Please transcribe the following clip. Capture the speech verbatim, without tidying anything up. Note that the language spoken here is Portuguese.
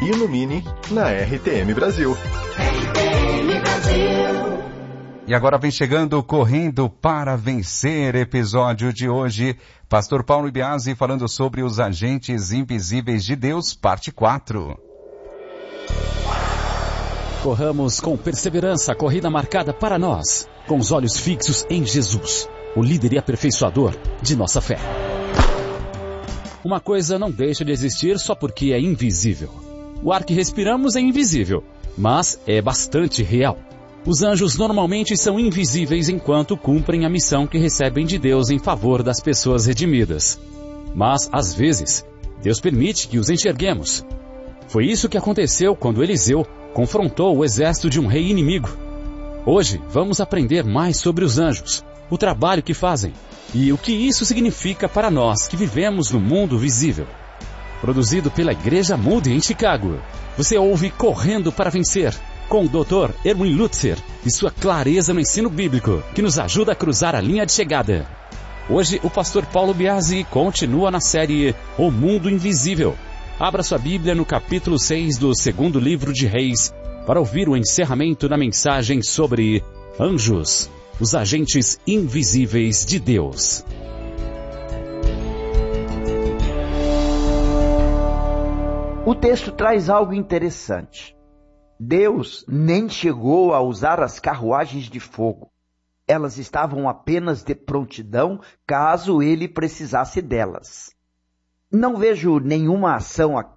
e no Mini, na R T M Brasil. R T M Brasil. E agora vem chegando Correndo para Vencer, episódio de hoje. Pastor Paulo Biasi falando sobre os agentes invisíveis de Deus, parte quatro. Corramos com perseverança a corrida marcada para nós, com os olhos fixos em Jesus, o líder e aperfeiçoador de nossa fé. Uma coisa não deixa de existir só porque é invisível. O ar que respiramos é invisível, mas é bastante real. Os anjos normalmente são invisíveis enquanto cumprem a missão que recebem de Deus em favor das pessoas redimidas. Mas, às vezes, Deus permite que os enxerguemos. Foi isso que aconteceu quando Eliseu confrontou o exército de um rei inimigo. Hoje, vamos aprender mais sobre os anjos, o trabalho que fazem e o que isso significa para nós que vivemos no mundo visível. Produzido pela Igreja Moody em Chicago, você ouve Correndo para Vencer, com o doutor Erwin Lutzer e sua clareza no ensino bíblico, que nos ajuda a cruzar a linha de chegada. Hoje, o pastor Paulo Biasi continua na série O Mundo Invisível. Abra sua Bíblia no capítulo seis do segundo livro de Reis, para ouvir o encerramento da mensagem sobre anjos, os agentes invisíveis de Deus. O texto traz algo interessante. Deus nem chegou a usar as carruagens de fogo. Elas estavam apenas de prontidão caso ele precisasse delas. Não vejo nenhuma ação aqui